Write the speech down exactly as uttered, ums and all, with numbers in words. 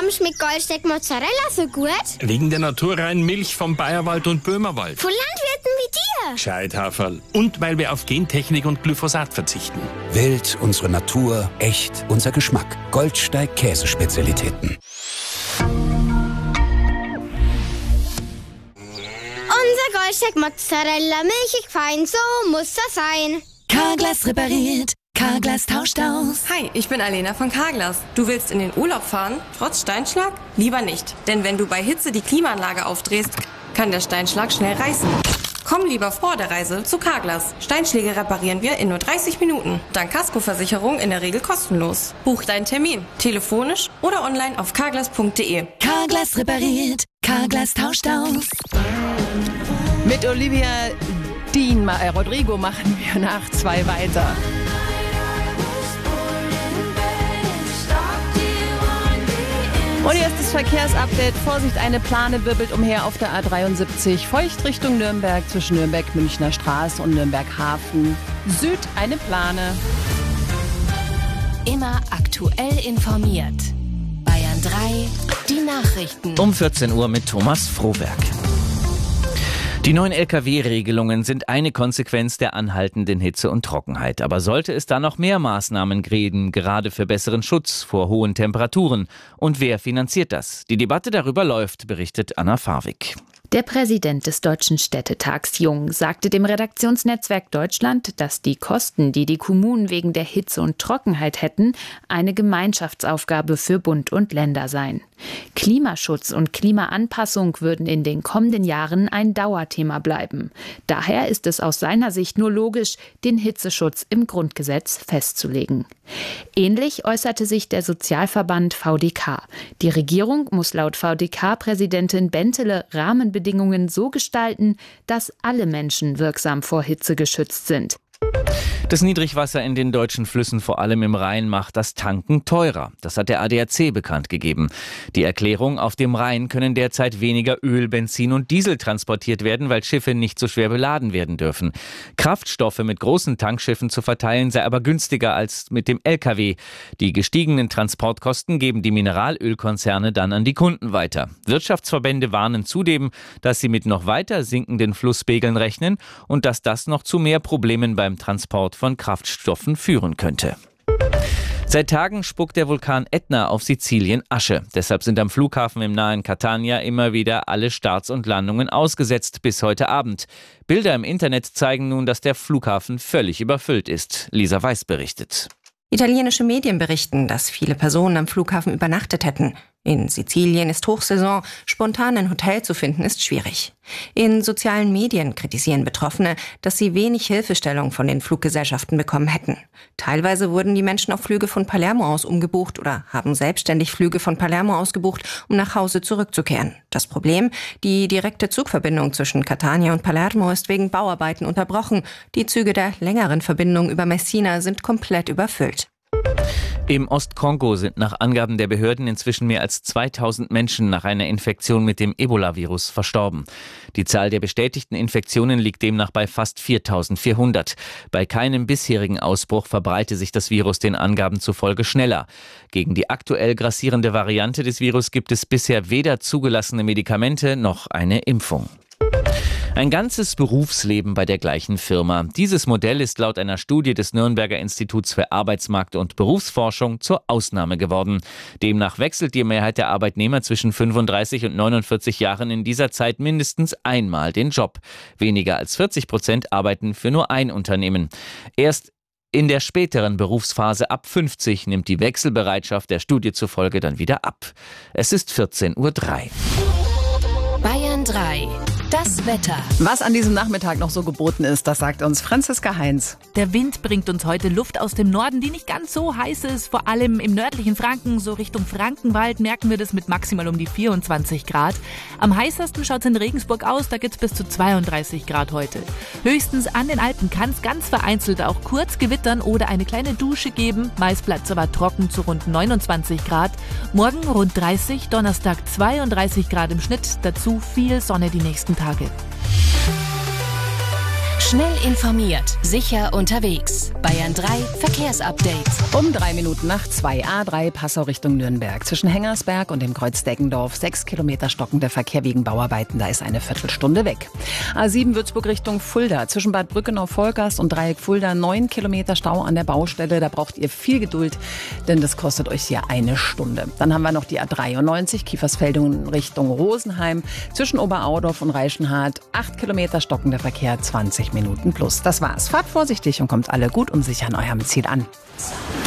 schmeckt Goldsteak Mozzarella so gut? Wegen der naturreinen Milch vom Bayerwald und Böhmerwald. Von Landwirten wie dir. Gescheithaferl. Und weil wir auf Gentechnik und Glyphosat verzichten. Wild, unsere Natur, echt, unser Geschmack. Goldsteig Käsespezialitäten. Unser Goldsteak Mozzarella, milchig fein, so muss das sein. Carglass repariert, Carglass tauscht aus. Hi, ich bin Alena von Carglass. Du willst in den Urlaub fahren, trotz Steinschlag? Lieber nicht, denn wenn du bei Hitze die Klimaanlage aufdrehst, kann der Steinschlag schnell reißen. Komm lieber vor der Reise zu Carglass. Steinschläge reparieren wir in nur dreißig Minuten. Dank Kaskoversicherung in der Regel kostenlos. Buch deinen Termin, telefonisch oder online auf carglass punkt de. Carglass repariert, Carglass tauscht aus. Mit Olivia Dean, äh, Rodrigo machen wir nach zwei weiter. Und jetzt das Verkehrsupdate. Vorsicht, eine Plane wirbelt umher auf der A dreiundsiebzig. Feucht Richtung Nürnberg zwischen Nürnberg-Münchner Straße und Nürnberg-Hafen. Süd eine Plane. Immer aktuell informiert. Bayern drei, die Nachrichten. Um vierzehn Uhr mit Thomas Frohberg. Die neuen L K W-Regelungen sind eine Konsequenz der anhaltenden Hitze und Trockenheit. Aber sollte es da noch mehr Maßnahmen geben, gerade für besseren Schutz vor hohen Temperaturen? Und wer finanziert das? Die Debatte darüber läuft, berichtet Anna Farwig. Der Präsident des Deutschen Städtetags Jung sagte dem Redaktionsnetzwerk Deutschland, dass die Kosten, die die Kommunen wegen der Hitze und Trockenheit hätten, eine Gemeinschaftsaufgabe für Bund und Länder seien. Klimaschutz und Klimaanpassung würden in den kommenden Jahren ein Dauerthema bleiben. Daher ist es aus seiner Sicht nur logisch, den Hitzeschutz im Grundgesetz festzulegen. Ähnlich äußerte sich der Sozialverband V D K. Die Regierung muss laut V D K-Präsidentin Bentele Rahmenbedingungen so gestalten, dass alle Menschen wirksam vor Hitze geschützt sind. Das Niedrigwasser in den deutschen Flüssen, vor allem im Rhein, macht das Tanken teurer. Das hat der A D A C bekannt gegeben. Die Erklärung: Auf dem Rhein können derzeit weniger Öl, Benzin und Diesel transportiert werden, weil Schiffe nicht so schwer beladen werden dürfen. Kraftstoffe mit großen Tankschiffen zu verteilen sei aber günstiger als mit dem L K W. Die gestiegenen Transportkosten geben die Mineralölkonzerne dann an die Kunden weiter. Wirtschaftsverbände warnen zudem, dass sie mit noch weiter sinkenden Flusspegeln rechnen und dass das noch zu mehr Problemen beim Transport von Kraftstoffen führen könnte. Seit Tagen spuckt der Vulkan Ätna auf Sizilien Asche. Deshalb sind am Flughafen im nahen Catania immer wieder alle Starts und Landungen ausgesetzt bis heute Abend. Bilder im Internet zeigen nun, dass der Flughafen völlig überfüllt ist. Lisa Weiß berichtet. Italienische Medien berichten, dass viele Personen am Flughafen übernachtet hätten. In Sizilien ist Hochsaison, spontan ein Hotel zu finden ist schwierig. In sozialen Medien kritisieren Betroffene, dass sie wenig Hilfestellung von den Fluggesellschaften bekommen hätten. Teilweise wurden die Menschen auf Flüge von Palermo aus umgebucht oder haben selbstständig Flüge von Palermo aus gebucht, um nach Hause zurückzukehren. Das Problem: Die direkte Zugverbindung zwischen Catania und Palermo ist wegen Bauarbeiten unterbrochen. Die Züge der längeren Verbindung über Messina sind komplett überfüllt. Im Ostkongo sind nach Angaben der Behörden inzwischen mehr als zweitausend Menschen nach einer Infektion mit dem Ebola-Virus verstorben. Die Zahl der bestätigten Infektionen liegt demnach bei fast viertausendvierhundert. Bei keinem bisherigen Ausbruch verbreite sich das Virus den Angaben zufolge schneller. Gegen die aktuell grassierende Variante des Virus gibt es bisher weder zugelassene Medikamente noch eine Impfung. Ein ganzes Berufsleben bei der gleichen Firma. Dieses Modell ist laut einer Studie des Nürnberger Instituts für Arbeitsmarkt- und Berufsforschung zur Ausnahme geworden. Demnach wechselt die Mehrheit der Arbeitnehmer zwischen fünfunddreißig und neunundvierzig Jahren in dieser Zeit mindestens einmal den Job. Weniger als vierzig Prozent arbeiten für nur ein Unternehmen. Erst in der späteren Berufsphase ab fünfzig nimmt die Wechselbereitschaft der Studie zufolge dann wieder ab. Es ist vierzehn Uhr drei. Bayern drei. Das Wetter. Was an diesem Nachmittag noch so geboten ist, das sagt uns Franziska Heinz. Der Wind bringt uns heute Luft aus dem Norden, die nicht ganz so heiß ist. Vor allem im nördlichen Franken, so Richtung Frankenwald, merken wir das mit maximal um die vierundzwanzig Grad. Am heißesten schaut es in Regensburg aus, da geht es bis zu zweiunddreißig Grad heute. Höchstens an den Alpen kann es ganz vereinzelt auch kurz gewittern oder eine kleine Dusche geben. Meist bleibt es aber trocken zu rund neunundzwanzig Grad. Morgen rund dreißig, Donnerstag zweiunddreißig Grad im Schnitt. Dazu viel Sonne die nächsten Tage. Schnell informiert, sicher unterwegs. Bayern drei Verkehrsupdate. Um drei Minuten nach zwei, A drei Passau Richtung Nürnberg. Zwischen Hengersberg und dem Kreuz Deggendorf sechs Kilometer stockender Verkehr wegen Bauarbeiten. Da ist eine Viertelstunde weg. A sieben Würzburg Richtung Fulda. Zwischen Bad Brückenau-Vollgast und Dreieck Fulda neun Kilometer Stau an der Baustelle. Da braucht ihr viel Geduld, denn das kostet euch hier eine Stunde. Dann haben wir noch die A dreiundneunzig Kiefersfeldung Richtung Rosenheim. Zwischen Oberaudorf und Reichenhart acht Kilometer stockender Verkehr, zwanzig Minuten plus. Das war's. Fahrt vorsichtig und kommt alle gut und sicher an eurem Ziel an.